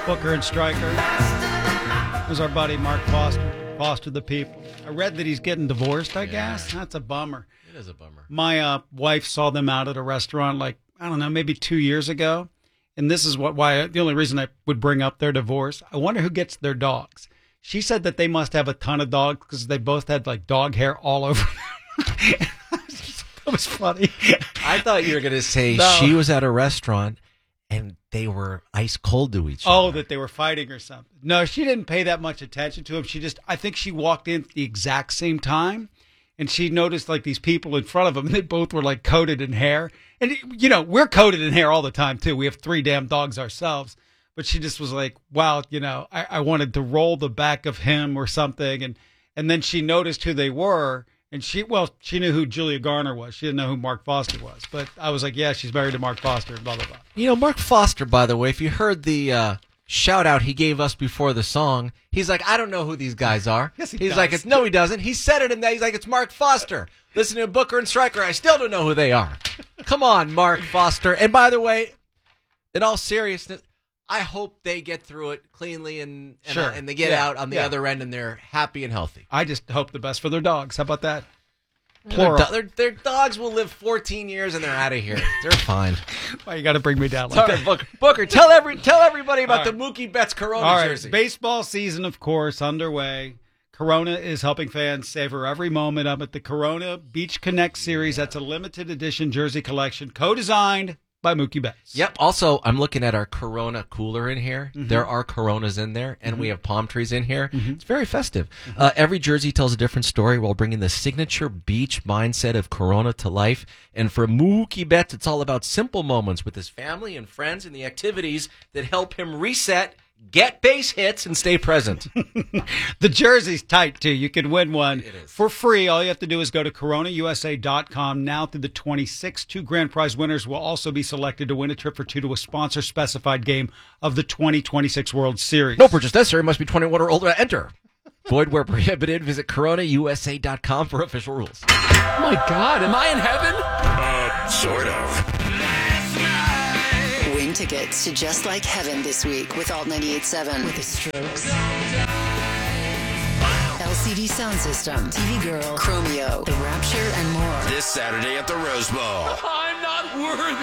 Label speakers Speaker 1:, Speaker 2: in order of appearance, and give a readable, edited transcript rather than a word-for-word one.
Speaker 1: Booker and Stryker. There's our buddy Mark Foster, Foster the People. I read that he's getting divorced, I guess. That's a bummer.
Speaker 2: It is a bummer.
Speaker 1: My wife saw them out at a restaurant I don't know, maybe 2 years ago. And this is why the only reason I would bring up their divorce. I wonder who gets their dogs. She said that they must have a ton of dogs because they both had like dog hair all over them. That was funny.
Speaker 2: I thought you were going to say she was at a restaurant and they were ice cold to each other.
Speaker 1: Oh, that they were fighting or something. No, she didn't pay that much attention to him. I think she walked in at the exact same time and she noticed like these people in front of them. And they both were like coated in hair. And, you know, we're coated in hair all the time, too. We have 3 damn dogs ourselves. But she just was like, wow, you know, I wanted to roll the back of him or something. And then she noticed who they were. And she knew who Julia Garner was. She didn't know who Mark Foster was. But I was like, yeah, she's married to Mark Foster, blah, blah, blah.
Speaker 2: You know, Mark Foster, by the way, if you heard the shout out he gave us before the song, he's like, I don't know who these guys are.
Speaker 1: Yes, he
Speaker 2: he's
Speaker 1: does.
Speaker 2: like, no, he doesn't. He said it in that. He's like, it's Mark Foster. Listen to Booker and Stryker. I still don't know who they are. Come on, Mark Foster. And by the way, in all seriousness, I hope they get through it cleanly and they get out on the other end and they're happy and healthy.
Speaker 1: I just hope the best for their dogs. How about that? Plural.
Speaker 2: Their dogs will live 14 years and they're out of here. They're fine.
Speaker 1: Why you got to bring me down like that?
Speaker 2: Booker, tell everybody about the Mookie Betts Corona jersey.
Speaker 1: Baseball season, of course, underway. Corona is helping fans savor every moment up at the Corona Beach Connect Series. That's a limited edition jersey collection co-designed by Mookie Betts.
Speaker 2: Yep. Also, I'm looking at our Corona cooler in here. Mm-hmm. There are Coronas in there, and we have palm trees in here. Mm-hmm. It's very festive. Mm-hmm. Every jersey tells a different story while bringing the signature beach mindset of Corona to life. And for Mookie Betts, it's all about simple moments with his family and friends and the activities that help him reset, get base hits, and stay present.
Speaker 1: The jersey's tight, too. You can win one for free. All you have to do is go to coronausa.com now through the 26th. 2 grand prize winners will also be selected to win a trip for 2 to a sponsor-specified game of the 2026 World Series.
Speaker 2: No purchase necessary. Must be 21 or older to enter. Void where prohibited. Visit coronausa.com for official rules.
Speaker 3: Oh, my God. Am I in heaven?
Speaker 4: Sort of.
Speaker 5: Win tickets to Just Like Heaven this week with Alt 98.7 with the Strokes. LCD Sound System, TV Girl, Chromeo, The Rapture, and more.
Speaker 4: This Saturday at the Rose Bowl.
Speaker 3: I'm not worthy.